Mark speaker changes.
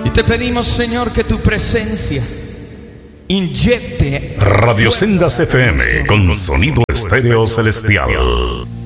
Speaker 1: Y te pedimos, Señor, que tu presencia inyecte
Speaker 2: Radio Sendas FM con sonido estéreo celestial.